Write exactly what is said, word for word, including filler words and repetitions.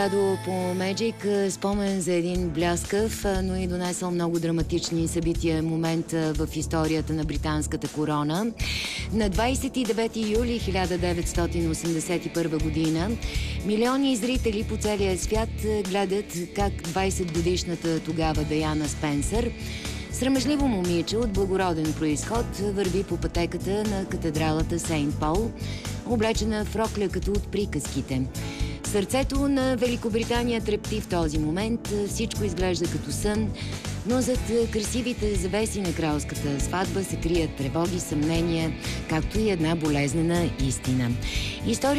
По Magic спомен за един бляскав, но и донесъл много драматични събития момент в историята на британската корона. На двадесет и девети юли хиляда деветстотин осемдесет и първа година милиони зрители по целия свят гледат как двадесетгодишната тогава Даяна Спенсър, срамежливо момиче от благороден произход, върви по пътеката на катедралата Сейнт Пол, облечена в рокля като от приказките. Сърцето на Великобритания трепти в този момент, всичко изглежда като сън, но зад красивите завеси на кралската сватба се крият тревоги, съмнения, както и една болезнена истина. История